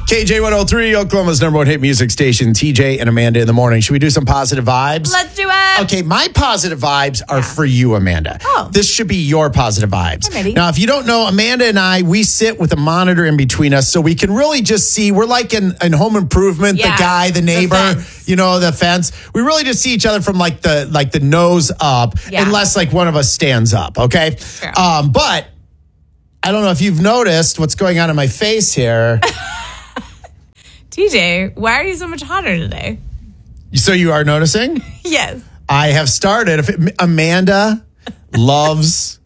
KJ103, Oklahoma's number one hit music station, TJ and Amanda in the morning. Should we do some positive vibes? Let's do it. Okay, my positive vibes are for you, Amanda. Oh. This should be your positive vibes. I'm ready. Now, if you don't know, Amanda and I, we sit with a monitor in between us so we can really just see. We're like in Home Improvement, Yeah, the guy, the neighbor, the fence. We really just see each other from like the nose up, unless like one of us stands up, okay? Sure. But I don't know if you've noticed what's going on in my face here. TJ, why are you so much hotter today? So you are noticing? Yes. I have started. Amanda loves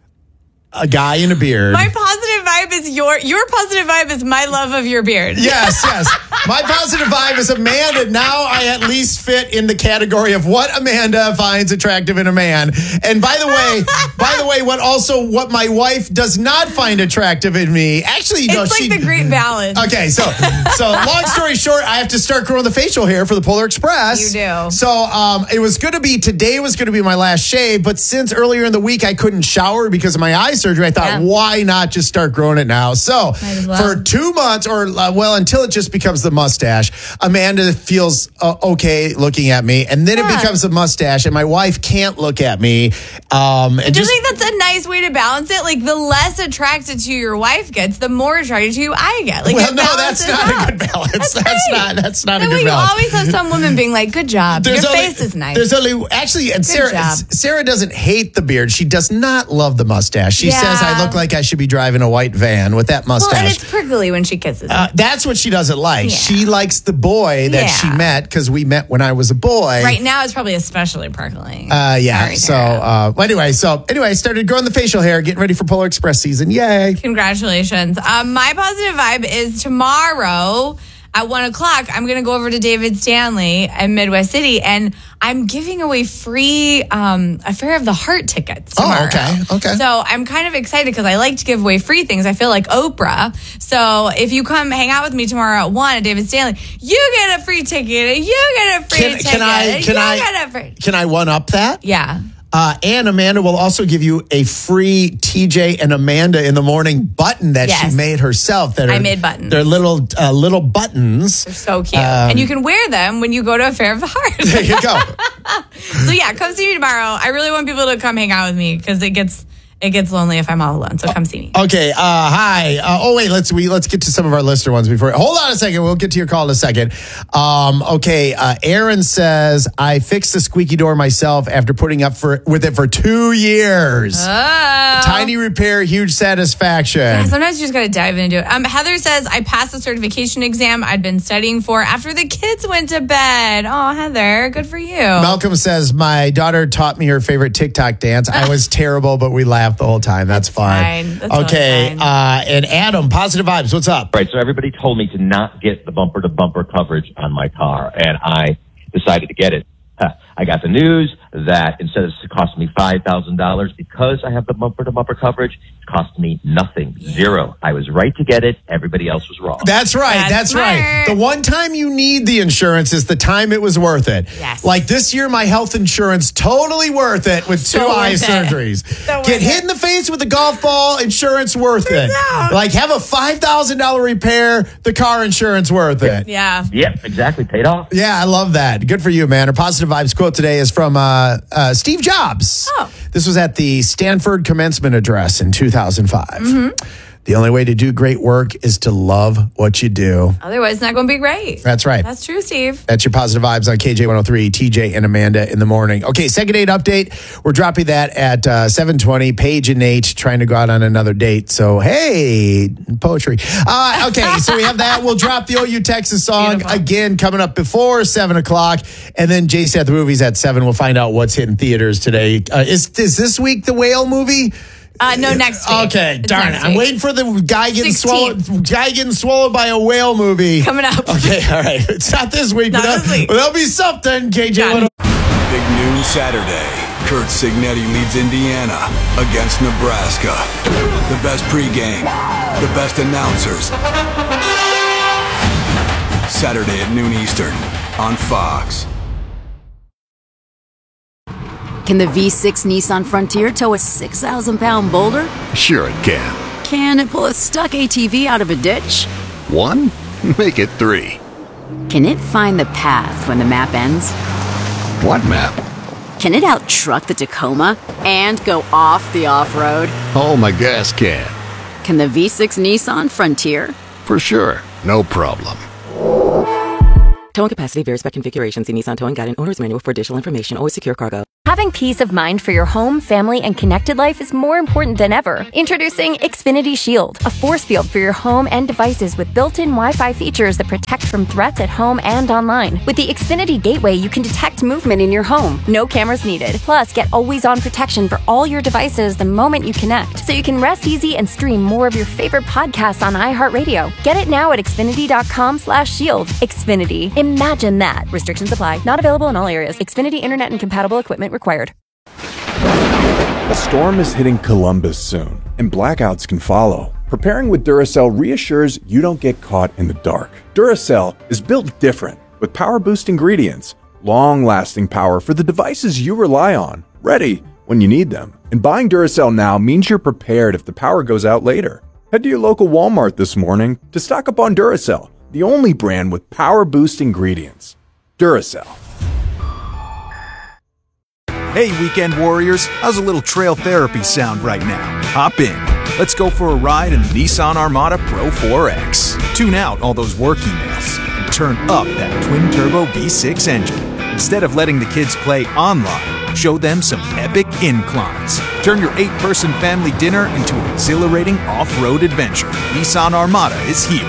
a guy in a beard. My positive vibe is your positive vibe is my love of your beard. Yes. My positive vibe is Amanda. Now I at least fit in the category of what Amanda finds attractive in a man. And by the way, what my wife does not find attractive in me. Actually, it's like the great balance. Okay, so long story short, I have to start growing the facial hair for the Polar Express. You do. So today was going to be my last shave, but since earlier in the week I couldn't shower because of my eye surgery, I thought, why not just start growing it now? So for 2 months until it just becomes the mustache, Amanda feels okay looking at me, and then it becomes a mustache, and my wife can't look at me. Do you think that's a nice way to balance it? Like the less attracted to your wife gets, the more attracted to you I get. Like, well, no, that's not a good balance. That's not a good balance. You always have some women being like, "Good job, your face is nice." There's only and Sarah doesn't hate the beard. She does not love the mustache. She says I look like I should be driving a white van with that mustache. Well, and it's prickly when she kisses. That's what she doesn't like. Yeah. She likes the boy that she met because we met when I was a boy. Right now, it's probably especially prickling. Yeah. Anyway, I started growing the facial hair, getting ready for Polar Express season. Yay! Congratulations. My positive vibe is tomorrow at 1:00. I'm going to go over to David Stanley in Midwest City, and I'm giving away free Affair of the Heart tickets tomorrow. Oh, okay. So I'm kind of excited because I like to give away free things. I feel like Oprah. So if you come hang out with me tomorrow at 1 at David Stanley, you get a free ticket. You get a free ticket. Can I one up that? Yeah. And Amanda will also give you a free TJ and Amanda in the morning button that she made herself. I made buttons. They're little buttons. They're so cute. And you can wear them when you go to Affair of the Heart. There you go. So yeah, come see me tomorrow. I really want people to come hang out with me because it gets lonely if I'm all alone. So come see me. Okay. Hi. Let's get to some of our listener ones before. Hold on a second. We'll get to your call in a second. Okay. Aaron says, I fixed the squeaky door myself after putting up with it for 2 years. Oh. Tiny repair, huge satisfaction. Yeah, sometimes you just got to dive in and do it. Heather says, I passed the certification exam I'd been studying for after the kids went to bed. Oh, Heather, good for you. Malcolm says, my daughter taught me her favorite TikTok dance. I was terrible, but we laughed the whole time. That's fine. That's okay. Totally fine. And Adam, positive vibes. What's up? Right. So everybody told me to not get the bumper to bumper coverage on my car, and I decided to get it. I got the news that instead of costing me $5,000 because I have the bumper to bumper coverage, it cost me nothing. Zero. I was right to get it. Everybody else was wrong. That's right. That's right. The one time you need the insurance is the time it was worth it. Yes. Like this year, my health insurance, totally worth it with two eye surgeries. Get hit in the face with a golf ball, insurance worth it. Like have a $5,000 repair, the car insurance worth it. Yeah. Yep, exactly. Paid off. Yeah, I love that. Good for you, man. Our positive vibes quote today is from Steve Jobs. Oh. This was at the Stanford commencement address in 2005. Mm-hmm. The only way to do great work is to love what you do. Otherwise, it's not going to be great. That's right. That's true, Steve. That's your positive vibes on KJ103, TJ and Amanda in the morning. Okay, second date update. We're dropping that at 7:20. Paige and Nate trying to go out on another date. So, hey, poetry. Okay, so we have that. We'll drop the OU Texas song again coming up before 7 o'clock. And then Jason at the movies at 7. We'll find out what's hitting theaters today. Is this week the Whale movie? No, next week. Okay, darn it. I'm waiting for the guy getting 16th. swallowed by a whale movie. Coming up. Okay, all right. It's not this week, but there'll be something, KJ. Big noon Saturday. Kurt Signetti leads Indiana against Nebraska. The best pregame, the best announcers. Saturday at noon Eastern on Fox. Can the V6 Nissan Frontier tow a 6,000-pound boulder? Sure it can. Can it pull a stuck ATV out of a ditch? 1? Make it 3. Can it find the path when the map ends? What map? Can it out-truck the Tacoma and go off the off-road? Oh, my gas can. Can the V6 Nissan Frontier? For sure. No problem. Towing capacity varies by configuration. See Nissan Towing Guide and Owner's Manual for additional information. Always secure cargo. Having peace of mind for your home, family, and connected life is more important than ever. Introducing Xfinity Shield, a force field for your home and devices with built-in Wi-Fi features that protect from threats at home and online. With the Xfinity Gateway, you can detect movement in your home. No cameras needed. Plus, get always-on protection for all your devices the moment you connect, so you can rest easy and stream more of your favorite podcasts on iHeartRadio. Get it now at Xfinity.com/shield. Xfinity. Imagine that. Restrictions apply. Not available in all areas. Xfinity Internet and compatible equipment required. A storm is hitting Columbus soon, and blackouts can follow. Preparing with Duracell reassures you don't get caught in the dark. Duracell is built different, with power-boost ingredients, long-lasting power for the devices you rely on, ready when you need them. And buying Duracell now means you're prepared if the power goes out later. Head to your local Walmart this morning to stock up on Duracell, the only brand with power-boost ingredients. Duracell. Hey, weekend warriors, how's a little trail therapy sound right now? Hop in. Let's go for a ride in the Nissan Armada Pro 4X. Tune out all those work emails and turn up that twin-turbo V6 engine. Instead of letting the kids play online, show them some epic inclines. Turn your 8-person family dinner into an exhilarating off-road adventure. Nissan Armada is here.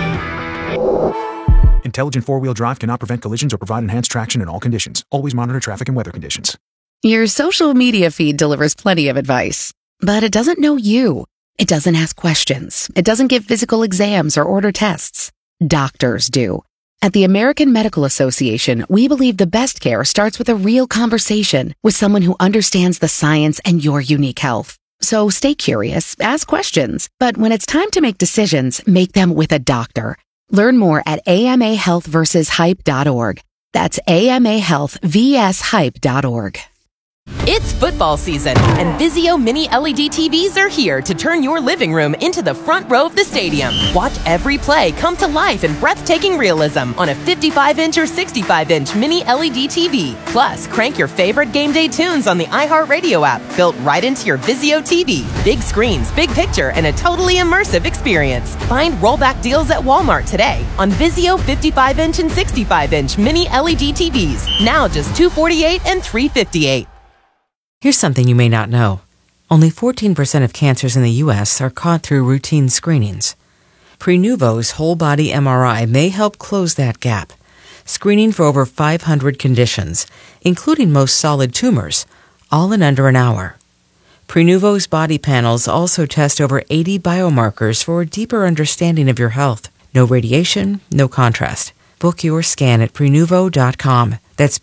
Intelligent four-wheel drive cannot prevent collisions or provide enhanced traction in all conditions. Always monitor traffic and weather conditions. Your social media feed delivers plenty of advice, but it doesn't know you. It doesn't ask questions. It doesn't give physical exams or order tests. Doctors do. At the American Medical Association, we believe the best care starts with a real conversation with someone who understands the science and your unique health. So stay curious, ask questions, but when it's time to make decisions, make them with a doctor. Learn more at amahealthversushype.org. That's amahealthvshype.org. It's football season, and Vizio Mini LED TVs are here to turn your living room into the front row of the stadium. Watch every play come to life in breathtaking realism on a 55-inch or 65-inch Mini LED TV. Plus, crank your favorite game day tunes on the iHeartRadio app, built right into your Vizio TV. Big screens, big picture, and a totally immersive experience. Find rollback deals at Walmart today on Vizio 55-inch and 65-inch Mini LED TVs. Now just $248 and $358. Here's something you may not know. Only 14% of cancers in the U.S. are caught through routine screenings. Prenuvo's whole-body MRI may help close that gap, screening for over 500 conditions, including most solid tumors, all in under an hour. Prenuvo's body panels also test over 80 biomarkers for a deeper understanding of your health. No radiation, no contrast. Book your scan at Prenuvo.com. That's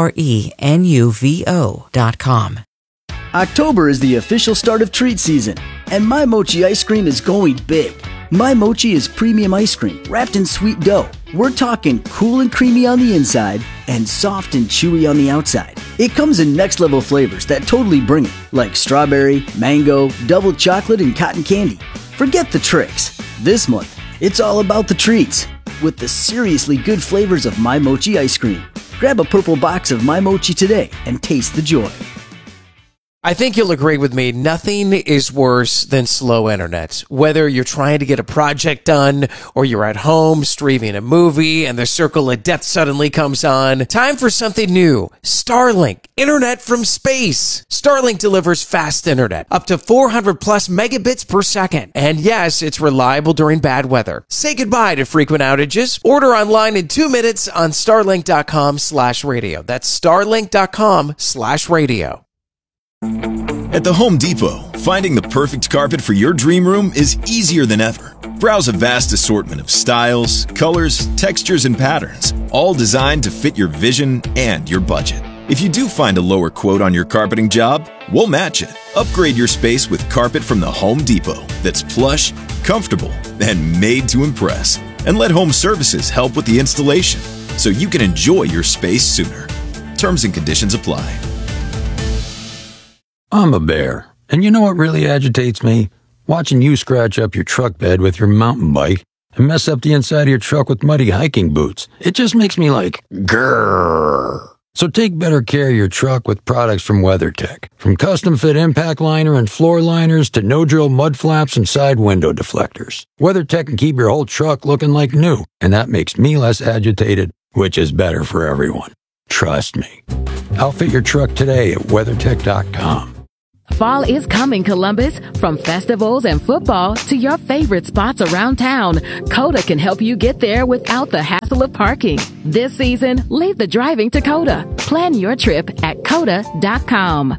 Prenuvo.com. October is the official start of treat season, and My Mochi ice cream is going big. My Mochi is premium ice cream wrapped in sweet dough. We're talking cool and creamy on the inside and soft and chewy on the outside. It comes in next level flavors that totally bring it, like strawberry, mango, double chocolate, and cotton candy. Forget the tricks. This month, it's all about the treats with the seriously good flavors of My Mochi ice cream. Grab a purple box of My Mochi today and taste the joy. I think you'll agree with me, nothing is worse than slow internet. Whether you're trying to get a project done or you're at home streaming a movie and the circle of death suddenly comes on, time for something new. Starlink, internet from space. Starlink delivers fast internet, up to 400 plus megabits per second. And yes, it's reliable during bad weather. Say goodbye to frequent outages. Order online in 2 minutes on starlink.com/radio. That's starlink.com/radio. At the Home Depot, finding the perfect carpet for your dream room is easier than ever. Browse a vast assortment of styles, colors, textures, and patterns, all designed to fit your vision and your budget. If you do find a lower quote on your carpeting job, we'll match it. Upgrade your space with carpet from the Home Depot that's plush, comfortable, and made to impress. And let Home Services help with the installation so you can enjoy your space sooner. Terms and conditions apply. I'm a bear, and you know what really agitates me? Watching you scratch up your truck bed with your mountain bike and mess up the inside of your truck with muddy hiking boots. It just makes me like, grrr. So take better care of your truck with products from WeatherTech. From custom fit impact liner and floor liners to no-drill mud flaps and side window deflectors. WeatherTech can keep your whole truck looking like new, and that makes me less agitated, which is better for everyone. Trust me. Outfit your truck today at WeatherTech.com. Fall is coming, Columbus. From festivals and football to your favorite spots around town, Coda can help you get there without the hassle of parking. This season, leave the driving to Coda. Plan your trip at Coda.com.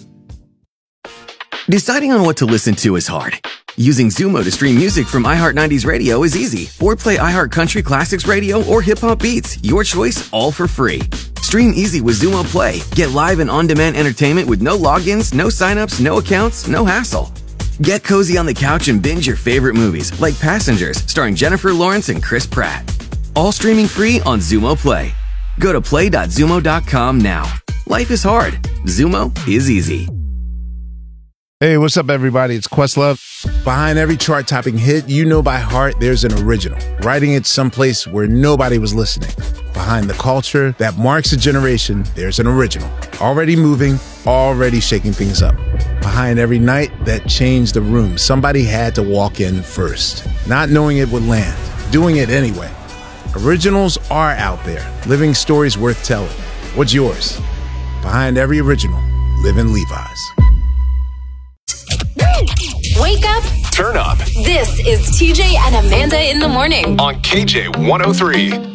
Deciding on what to listen to is hard. Using Zumo to stream music from iHeart 90s Radio is easy. Or play iHeart Country Classics Radio or Hip Hop Beats. Your choice, all for free. Stream easy with Zumo Play. Get live and on-demand entertainment with no logins, no signups, no accounts, no hassle. Get cozy on the couch and binge your favorite movies like Passengers, starring Jennifer Lawrence and Chris Pratt. All streaming free on Zumo Play. Go to play.zumo.com now. Life is hard. Zumo is easy. Hey, what's up, everybody? It's Questlove. Behind every chart-topping hit you know by heart, there's an original, writing it someplace where nobody was listening. Behind the culture that marks a generation, there's an original, already moving, already shaking things up. Behind every night that changed the room, somebody had to walk in first, not knowing it would land, doing it anyway. Originals are out there, living stories worth telling. What's yours? Behind every original, live in Levi's. Wake up. Turn up. This is TJ and Amanda in the morning on KJ 103.